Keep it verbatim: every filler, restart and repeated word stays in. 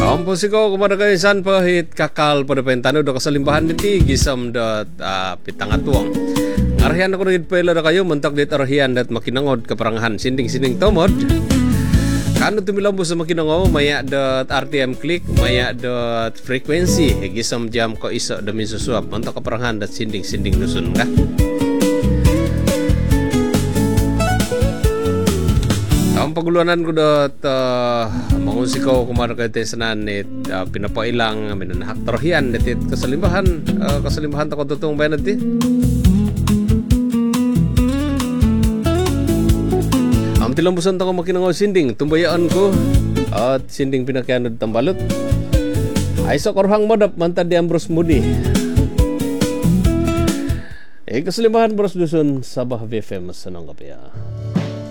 Kampus ko kumada kayo san pahit kakal pada pentano do kasalimbahan niti gisam dot uh, pitangatuang. Arhian ako nagid pela da kayo mentok dit arhian dat makinangod kaparangahan sinding-sinding tomod. Kano tumilambo sa makinango maya dot R T M click maya dot frequency gisam jam ko iso demi susuap mentok kaparangahan dat sinding-sinding nusun ka. Ang paguluanan ko dot uh, mangusikaw kumara kay tesanan nit uh, pinapailang minanahak tarhian nit kasalimbahan uh, kasalimbahan ta ko tutong bayan nit. Am tilambusan ta ko makinangaw sinding tumbayaan ko at sinding pinakyanod tambalot. Ay sa korhang modap mantad di Ambros Mudi. Eh kasalimbahan Bros Dusun Sabah V F M sa nang kapya.